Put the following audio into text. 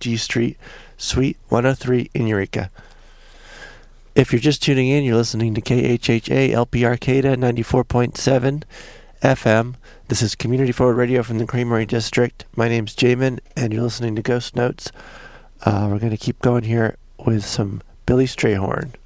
G Street, Suite 103 in Eureka. If you're just tuning in, you're listening to KHHA LP Arcata 94.7 FM. This is Community Forward Radio from the Creamery District. My name's Jamin, and you're listening to Ghost Notes. We're going to keep going here with some Billy Strayhorn.